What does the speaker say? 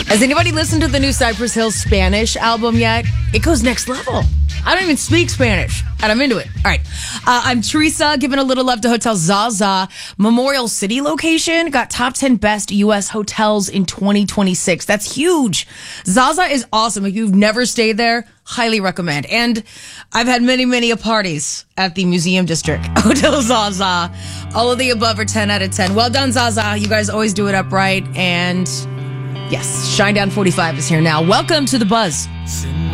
Has anybody listened to the new Cypress Hill Spanish album yet? It goes next level. I don't even speak Spanish, and I'm into it. All right. I'm Teresa, giving a little love to Hotel Zaza. Memorial City location got top 10 best U.S. hotels in 2026. That's huge. Zaza is awesome. If you've never stayed there, highly recommend. And I've had many parties at the Museum District. Hotel Zaza. All of the above are 10 out of 10. Well done, Zaza. You guys always do it upright. And yes, Shinedown 45 is here now. Welcome to The Buzz.